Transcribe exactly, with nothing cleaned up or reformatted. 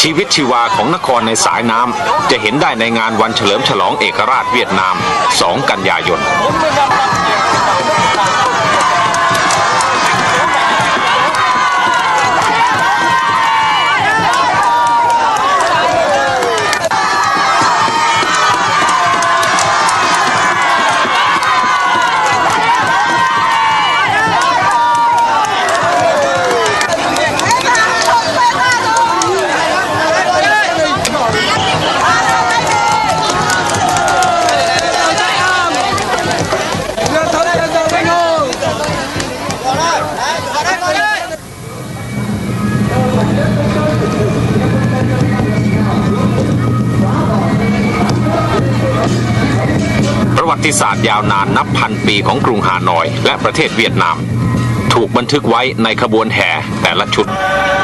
ชีวิตชีวาของนครในสายน้ำจะเห็นได้ในงานวันเฉลิมฉลองเอกราชเวียดนามสองกันยายนประวัติศาสตร์ยาวนานนับพันปีของกรุงฮานอยและประเทศเวียดนามถูกบันทึกไว้ในขบวนแห่แต่ละชุด